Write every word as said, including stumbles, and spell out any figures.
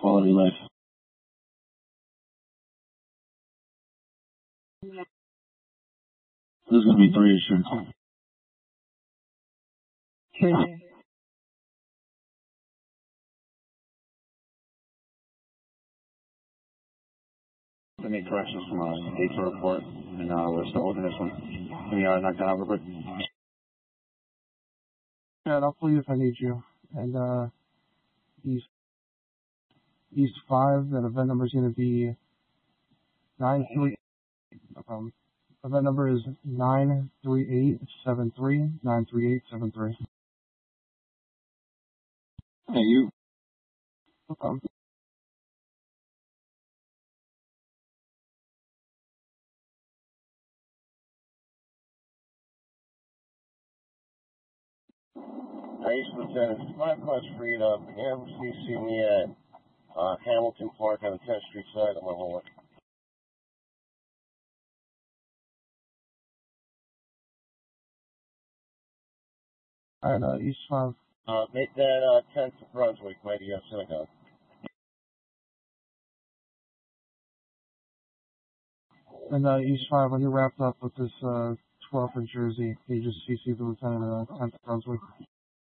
quality of life. This is going to be three insurance. I made corrections from a data report, and uh, we're still holding this one. Can you uh, knock that out real quick? Yeah, I'll call you if I need you. And uh, East East five, that event number is going to be nine three. Um, event number is nine three eight seven three nine three eight seven three. Hey, you. No problem. I used to attend five cars freed up. Can you ever see, see me at uh, Hamilton Park on the tenth Street side of my homework? Alright, uh, East five. Uh, make that uh, tenth Brunswick by the uh, synagogue. And uh, East five, when you're wrapped up with this uh, twelfth in Jersey, can you just C C the lieutenant of uh, tenth Brunswick?